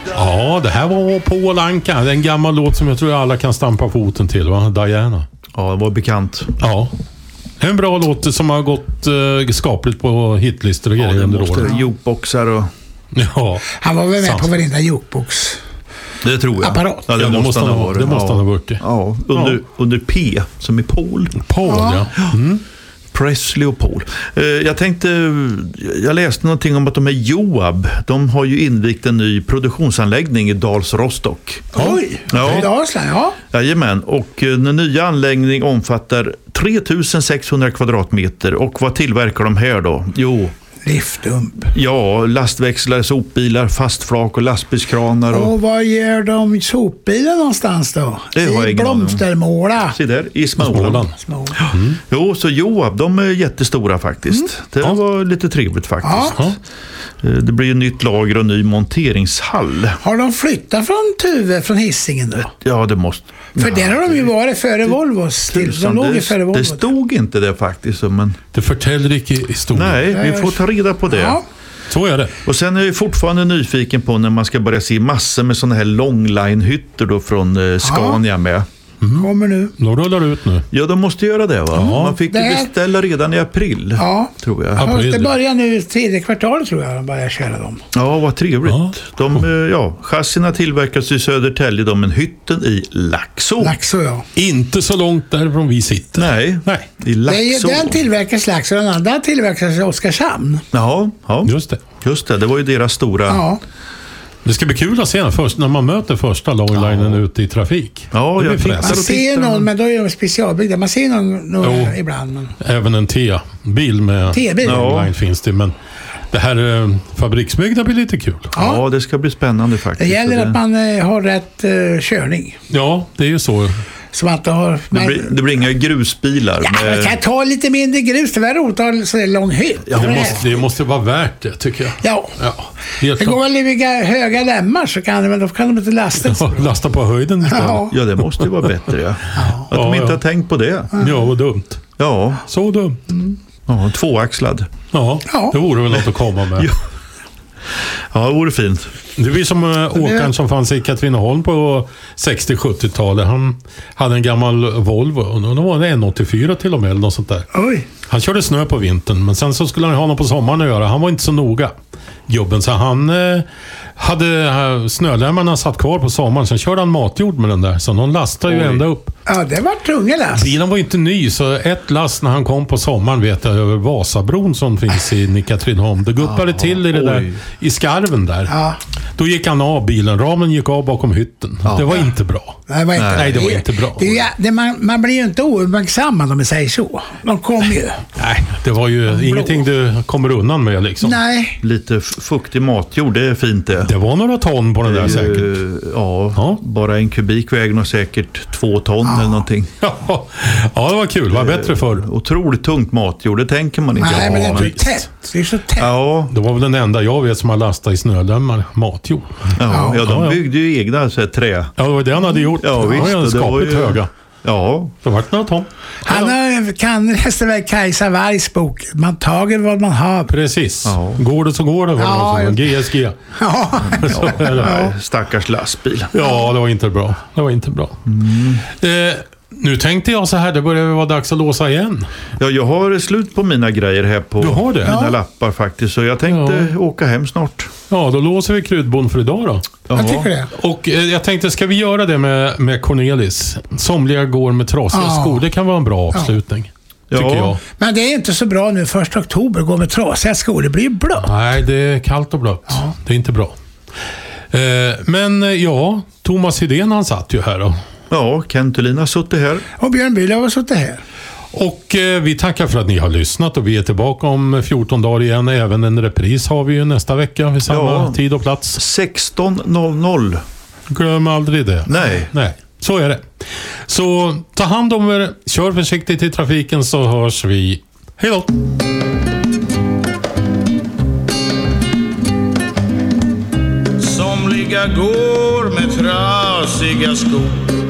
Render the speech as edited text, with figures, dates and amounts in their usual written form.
Ja, det här var Paul Anka. Det är en gammal låt som jag tror alla kan stampa foten till, va? Diana. Ja, det var bekant. Ja. En bra låt som har gått skapligt på hitlistor och grejer under åren. Jukeboxar och... Ja. Han var väl med på varenda jukebox. Det tror jag. Apparat. Ja, det måste han ha varit. Det måste han ha varit. Ja, under P, som är Paul. Paul, ja. Mm. Presley och Paul. Jag läste någonting om att de är Joab. De har ju invigt en ny produktionsanläggning i Dals Rostock. Oj, ja. Dalsland, ja. Jajamän, och den nya anläggningen omfattar 3600 kvadratmeter. Och vad tillverkar de här då? Jo, Liftdump. ja, lastväxlar, sopbilar, fastflak och lastbilskranar. Och vad gör de i sopbilen någonstans då? Det har jag I ingen aning om. Blomstermåla. Se där, i Småland. Jo, så Joab, de är jättestora faktiskt. Det var lite trevligt faktiskt. Ja. Det blir ju nytt lager och ny monteringshall. Har de flyttat från Tuve, från Hisingen då? Ja, det måste... För där har de ju varit före Volvos. De låg ju före Volvo. Det stod inte det faktiskt. Men... Det förtäller inte historien. Nej, vi får ta reda på det. Ja. Så är det. Och sen är jag fortfarande nyfiken på när man ska börja se massor med sådana här longline-hytter då från Scania med. Kommer nu. De rullar ut nu. Ja, de måste göra det, va? Man fick ju beställa redan i april, tror jag. April. Det börjar nu 3:e kvartalet tror jag de börjar köra dem. Ja, vad trevligt. Ja. Chassina tillverkas i Södertälje, men hytten i Laxå. Laxå, ja. Inte så långt därifrån vi sitter. Nej, i Laxå. Den tillverkas Laxå, den andra tillverkas i Oskarshamn. Ja. Just det, det var ju deras stora... Ja. Det ska bli kul att se först när man möter första longlinen ute i trafik. Ja, jag Man ser någon, men då är de specialbyggda. Man ser någon ibland. Men... Även en T-bil med longline finns det, men det här fabriksbyggda blir lite kul. Ja, det ska bli spännande faktiskt. Det gäller att man har rätt körning. Ja, det är ju så. Som att det blir inga grusbilar. Ja, man kan ta lite mindre grus. Det var roligt att ha så lång hytt. Ja, det måste vara värt det, tycker jag. Ja. Det går väl i höga lämmar så då kan de inte lasta. Ja, lasta på höjden istället. Ja, det måste ju vara bättre. Att de inte har tänkt på det. Ja, vad dumt. Ja. Så dumt. Ja, tvåaxlad. Ja, det vore väl något att komma med. Ja, det vore fint. Det är som åkaren som fanns i Katrineholm på 60-70-talet. Han hade en gammal Volvo. Och då var det 1,84 till och med eller något sånt där. Oj. Han körde snö på vintern, men sen så skulle han ha något på sommaren att göra. Han var inte så noga, gubben, så han hade snölämmarna satt kvar på sommaren. Sen körde han matjord med den där, så någon lastade ju ända upp. Ja, det var tunga last. Bilen var inte ny, så ett last när han kom på sommaren, vet jag, över Vasabron som finns i Katrineholm. Det guppade till i det där, i skarven där. Ja. Då gick han av bilen, ramen gick av bakom hytten. Det var inte bra. Det var inte, Nej, det var inte bra. Man blir ju inte ouppmärksam om de säger så. De kommer ju. Nej, det var ju ingenting du kommer undan med liksom. Nej. Lite fuktig matjord, det är fint det. Det var några ton på den där säkert. Ja, bara en kubik väger nog säkert 2 ton eller någonting. Ja, det var kul. Det var bättre förr. Otroligt tungt matjord, det tänker man inte. Nej, men det är så tätt. Det är så tätt. Ja. Det var väl den enda jag vet som har lastat i snödämmar matjord. Ja, de byggde ju egna så här, trä. Ja, det var det han hade gjort. Ja, visst. Det var ju höga. Ja. Det var några ton. Han kan nästan väl Kajsa Wargs bok. Man tager vad man har. Precis. Ja. Går det så går det. Ja, GSG. Ja. Stackars lastbil. Ja, det var inte bra. Det var inte bra. Nu tänkte jag så här, det börjar vara dags att låsa igen. Ja, jag har slut på mina grejer här på mina lappar faktiskt. Så jag tänkte åka hem snart. Ja, då låser vi Kryddbon för idag då. Jag tycker det. Och jag tänkte, ska vi göra det med Cornelis? Somliga går med trasiga skor. Det kan vara en bra avslutning. Tycker jag. Men det är inte så bra nu. 1 oktober går med trasiga skor. Det blir ju blött. Nej, det är kallt och blött. Ja. Det är inte bra. Men Thomas Hedén han satt ju här då. Ja, Kent Thulin har suttit här. Och Björn Bülow har suttit här. Och vi tackar för att ni har lyssnat och vi är tillbaka om 14 dagar igen. Även en repris har vi ju nästa vecka vid samma tid och plats. 16:00. Glöm aldrig det. Nej. Så är det. Så ta hand om er, kör försiktigt i trafiken så hörs vi. Hej då! Somliga går med trasiga skor.